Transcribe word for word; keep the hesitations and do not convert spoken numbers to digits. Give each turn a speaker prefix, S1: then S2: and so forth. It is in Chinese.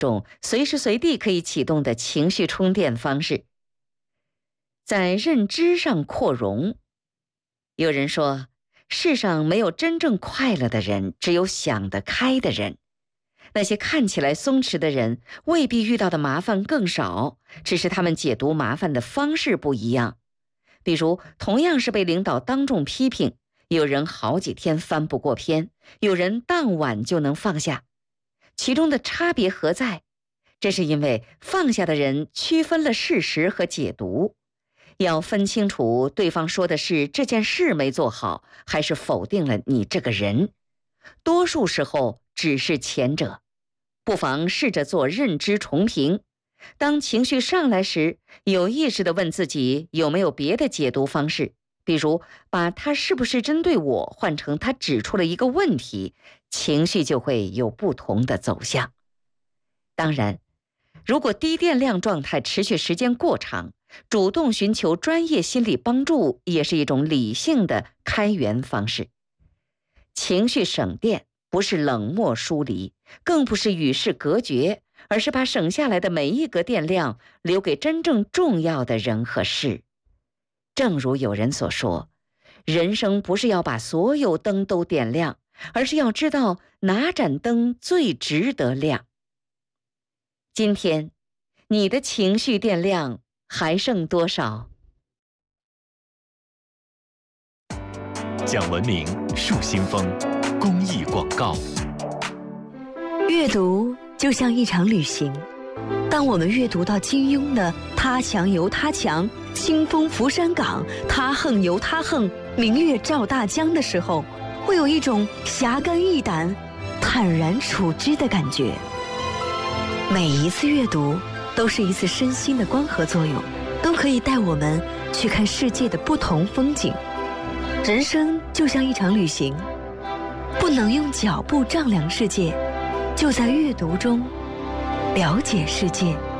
S1: 种随时随地可以启动的情绪充电方式。在认知上扩容，有人说，世上没有真正快乐的人，只有想得开的人。那些看起来松弛的人，未必遇到的麻烦更少，只是他们解读麻烦的方式不一样。比如，同样是被领导当众批评，有人好几天翻不过篇，有人当晚就能放下。其中的差别何在？这是因为放下的人区分了事实和解读，要分清楚对方说的是这件事没做好，还是否定了你这个人。多数时候只是前者。不妨试着做认知重评，当情绪上来时，有意识地问自己有没有别的解读方式，比如把他是不是针对我换成他指出了一个问题，情绪就会有不同的走向。当然，如果低电量状态持续时间过长，主动寻求专业心理帮助也是一种理性的开源方式。情绪省电不是冷漠疏离，更不是与世隔绝，而是把省下来的每一格电量留给真正重要的人和事。正如有人所说，人生不是要把所有灯都点亮，而是要知道哪盏灯最值得亮。今天，你的情绪电量还剩多少？
S2: 讲文明树新风公益广告。
S3: 阅读就像一场旅行，当我们阅读到金庸的他强由他强，清风拂山岗，他横由他横，明月照大江的时候，会有一种侠肝义胆、坦然处之的感觉。每一次阅读都是一次身心的光合作用，都可以带我们去看世界的不同风景。人生就像一场旅行，不能用脚步丈量世界，就在阅读中了解世界。